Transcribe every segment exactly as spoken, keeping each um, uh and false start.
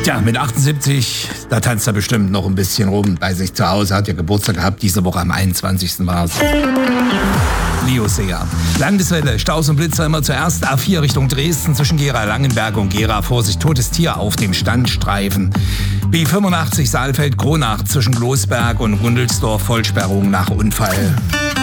Tja, mit achtundsiebzig, da tanzt er bestimmt noch ein bisschen rum bei sich zu Hause. Hat ja Geburtstag gehabt, diese Woche am einundzwanzigsten war es. Leo Sayer. Landeswelle, Staus und Blitzer immer zuerst. A vier Richtung Dresden zwischen Gera, Langenberg und Gera. Vorsicht, totes Tier auf dem Standstreifen. B fünfundachtzig Saalfeld, Kronach zwischen Glosberg und Rundelsdorf. Vollsperrung nach Unfall.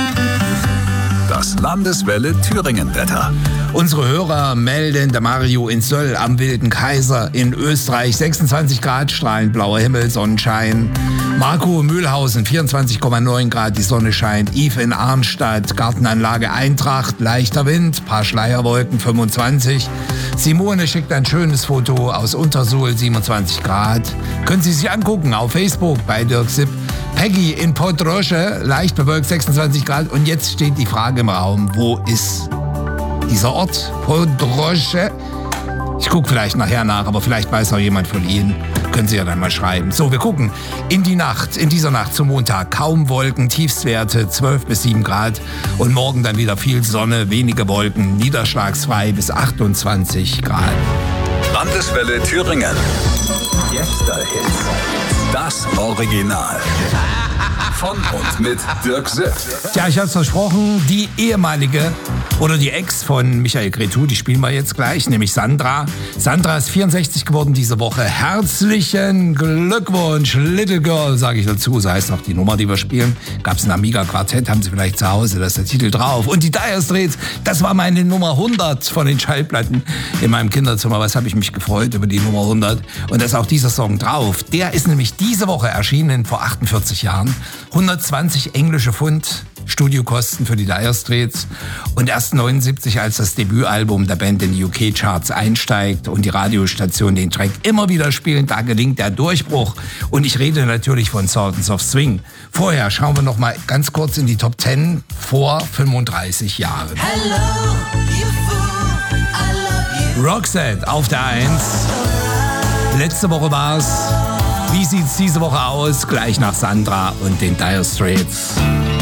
Das Landeswelle Thüringen-Wetter. Unsere Hörer melden, der Mario in Söll am Wilden Kaiser in Österreich, sechsundzwanzig Grad, strahlend blauer Himmel, Sonnenschein. Marco Mühlhausen, vierundzwanzig Komma neun Grad, die Sonne scheint. Yves in Arnstadt, Gartenanlage Eintracht, leichter Wind, paar Schleierwolken, fünfundzwanzig. Simone schickt ein schönes Foto aus Untersuhl, siebenundzwanzig Grad. Können Sie sich angucken auf Facebook bei Dirk Sipp. Peggy in Podrosche, leicht bewölkt, sechsundzwanzig Grad. Und jetzt steht die Frage im Raum, wo ist dieser Ort? Podrosche? Ich gucke vielleicht nachher nach, aber vielleicht weiß auch jemand von Ihnen. Können Sie ja dann mal schreiben. So, wir gucken in die Nacht, in dieser Nacht zum Montag. Kaum Wolken, Tiefstwerte zwölf bis sieben Grad. Und morgen dann wieder viel Sonne, wenige Wolken, niederschlagsfrei bis achtundzwanzig Grad. Landeswelle Thüringen. Gäste-Hits. Das Original. Von und mit Dirk Sipp. Tja, ich hab's versprochen, die ehemalige oder die Ex von Michael Cretu, die spielen wir jetzt gleich, nämlich Sandra. Sandra ist vierundsechzig geworden diese Woche. Herzlichen Glückwunsch, Little Girl, sage ich dazu. So heißt auch die Nummer, die wir spielen. Gab's ein Amiga-Quartett, haben Sie vielleicht zu Hause, da ist der Titel drauf. Und die Dire Straits, das war meine Nummer hundert von den Schallplatten in meinem Kinderzimmer. Was habe ich mich gefreut über die Nummer hundert. Und da ist auch dieser Song drauf. Der ist nämlich diese Woche erschienen, vor achtundvierzig Jahren. hundertzwanzig englische Pfund Studiokosten für die Dire Straits und erst neunundsiebzig, als das Debütalbum der Band in die U K-Charts einsteigt und die Radiostation den Track immer wieder spielen, da gelingt der Durchbruch. Und ich rede natürlich von Sultans of Swing. Vorher schauen wir noch mal ganz kurz in die Top zehn vor fünfunddreißig Jahren. Hello, you fool, I love you. Roxette auf der eins. Letzte Woche war's. Wie sieht's diese Woche aus? Gleich nach Sandra und den Dire Straits.